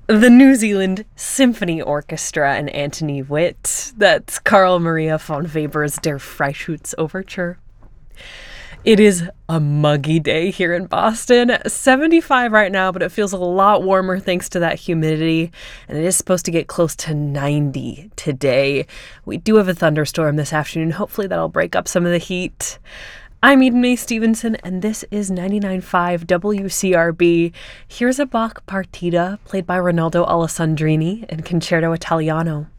the New Zealand Symphony Orchestra and Anthony Witt. That's Carl Maria von Weber's Der Freischütz Overture. It is a muggy day here in Boston. 75 right now, but it feels a lot warmer thanks to that humidity, and it is supposed to get close to 90 today. We do have a thunderstorm this afternoon. Hopefully that'll break up some of the heat. I'm Eden Mae Stevenson, and this is 99.5 WCRB. Here's a Bach partita played by Ronaldo Alessandrini in Concerto Italiano.